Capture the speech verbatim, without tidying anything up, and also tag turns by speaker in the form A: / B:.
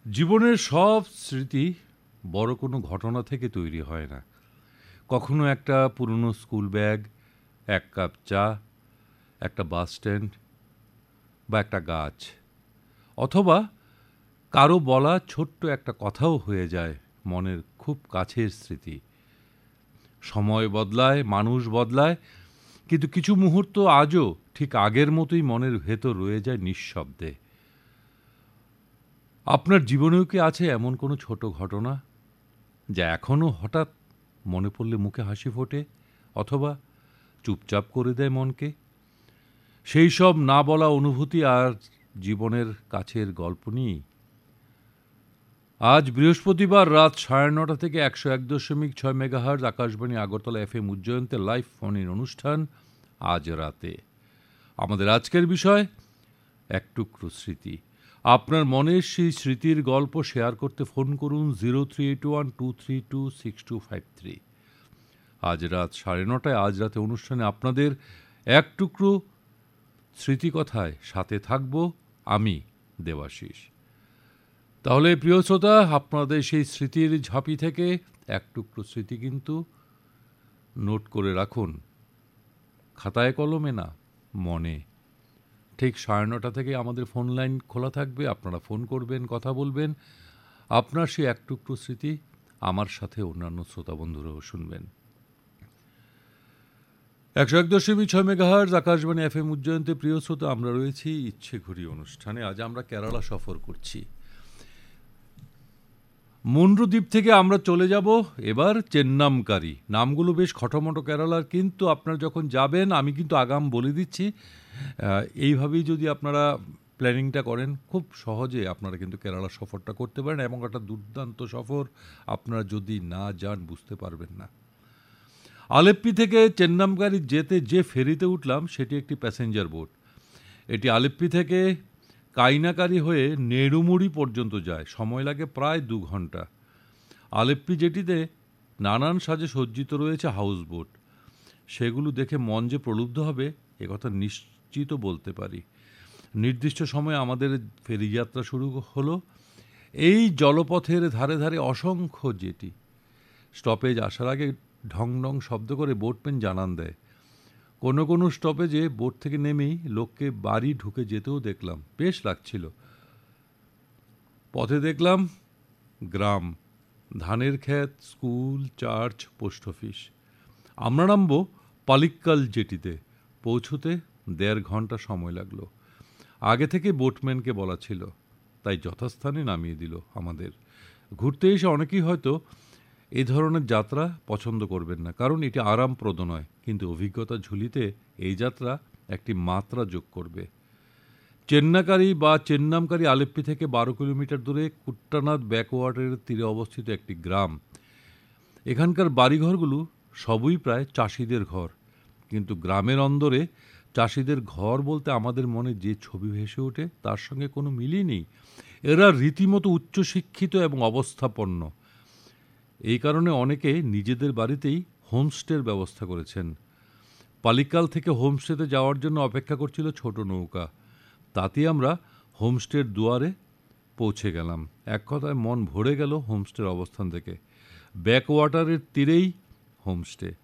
A: জীবনের সব স্মৃতি বড় কোনো ঘটনা থেকে তৈরি হয় না। কখনো একটা পুরনো স্কুল ব্যাগ, এক কাপ চা, একটা বাস স্ট্যান্ড বা একটা গাছ, অথবা কারো বলা ছোট্ট একটা কথাও হয়ে যায় মনের খুব কাছের স্মৃতি। সময় বদলায়, মানুষ বদলায়, কিন্তু কিছু মুহূর্ত আজও ঠিক আগের মতোই মনের ভেতর রয়ে যায় নিঃশব্দে। আপনার জীবনেও কি আছে এমন কোনো ছোট ঘটনা যা এখনও হঠাৎ মনে পড়লে মুখে হাসি ফোটে, অথবা চুপচাপ করে দেয় মনকে? সেই সব না বলা অনুভূতি আর জীবনের কাছের গল্প নিয়েই আজ বৃহস্পতিবার রাত সাড়ে নটা থেকে একশো এক দশমিক ছয় megahertz Akashvani Agartala F M উজ্জয়ন্তে live phone in অনুষ্ঠান আজ রাতে। আমাদের আজকের বিষয় এক টুকরো স্মৃতি। আপনার মনের সেই স্মৃতির গল্প শেয়ার করতে ফোন করুন zero three eight one two three two six two five three. আজ রাত সাড়ে নটায় আজ রাতে অনুষ্ঠানে আপনাদের এক টুকরো স্মৃতিকথায় সাথে থাকব আমি, দেবাশিস। তাহলে প্রিয় শ্রোতা, আপনাদের সেই স্মৃতির ঝাঁপি থেকে এক টুকরো স্মৃতি কিন্তু নোট করে রাখুন, খাতায় কলমে না, মনে। ঠিক সাড়ে নটা থেকে আমাদের ফোন লাইন খোলা থাকবে, আপনারা ফোন করবেন, কথা বলবেন, আপনার সেই এক টুকরো স্মৃতি আমার সাথে অন্যান্য শ্রোতা বন্ধুরাও শুনবেন। একশো এক দশমিক ছয় মেগাহার্জ আকাশবাণী এফ এম উজ্জয়ন্তে প্রিয় শ্রোতা, আমরা রয়েছি ইচ্ছে ঘুরি অনুষ্ঠানে। আজ আমরা কেরালা সফর করছি। মুন্ড্রু দ্বীপ থেকে আমরা চলে যাব এবার চেন্নামকারি। নামগুলো বেশ খটোমটো কেরালার, কিন্তু আপনারা যখন যাবেন, আমি কিন্তু আগাম বলে দিচ্ছি, এইভাবেই যদি আপনারা প্ল্যানিংটা করেন, খুব সহজে আপনারা কিন্তু কেরালা সফরটা করতে পারেন, এবং একটা দুর্দান্ত সফর। আপনারা যদি না যান বুঝতে পারবেন না। আলেপ্পি থেকে চেন্নামকারি যেতে যে ফেরিতে উঠলাম সেটি একটি প্যাসেঞ্জার বোট। এটি আলেপ্পি থেকে কাইনাকারি হয়ে নেড়ুমুড়ি পর্যন্ত যায়, সময় লাগে প্রায় দু ঘন্টা। আলেপ্পি জেটিতে নানান সাজে সজ্জিত রয়েছে হাউস বোট। সেগুলো দেখে মন যে প্রলুব্ধ হবে একথা নিশ্চিত বলতে পারি। নির্দিষ্ট সময়ে আমাদের ফেরি যাত্রা শুরু হলো। এই জলপথের ধারে ধারে অসংখ্য জেটি। স্টপেজ আসার আগে ঢং ঢং শব্দ করে বোটম্যান জানান দেয়। কোনো কোনো স্টপেজে বোট থেকে নেমেই লোককে বাড়ি ঢুকে যেতেও দেখলাম, বেশ লাগছিল। পথে দেখলাম গ্রাম, ধানের ক্ষেত, স্কুল, চার্চ, পোস্ট অফিস। আমরা নামবো পালিক্কাল জেটিতে। পৌঁছতে দেড় ঘন্টা সময় লাগলো। আগে থেকে বোটম্যানকে বলা ছিল, তাই যথাস্থানে নামিয়ে দিল আমাদের। ঘুরতে এসে অনেকেই হয়তো এই ধরনের যাত্রা পছন্দ করবেন না, কারণ এটি আরামপ্রদ নয়, কিন্তু অভিজ্ঞতা ঝুলিতে এই যাত্রা একটি মাত্রা যোগ করবে। চেন্নাকারি বা চেন্নামকারি আলেপ্পি থেকে বারো কিলোমিটার দূরে কুট্টানাদ ব্যাকওয়াটারের তীরে অবস্থিত একটি গ্রাম। এখানকার বাড়িঘরগুলো সবই প্রায় চাষিদের ঘর, কিন্তু গ্রামের অন্দরে চাষিদের ঘর বলতে আমাদের মনে যে ছবি ভেসে ওঠে তার সঙ্গে কোনো মিলই নেই। এরা রীতিমতো উচ্চশিক্ষিত এবং অবস্থাপন্ন। এই কারণে অনেকে নিজেদের বাড়িতেই হোমস্টের ব্যবস্থা করেছেন। পালিকাল থেকে হোমস্টেতে যাওয়ার জন্য অপেক্ষা করছিল ছোট নৌকা। তাতেই আমরা হোমস্টের দুয়ারে পৌঁছে গেলাম। এক কথায় মন ভরে গেল হোমস্টের অবস্থান থেকে। ব্যাকওয়াটারের তীরেই হোমস্টে।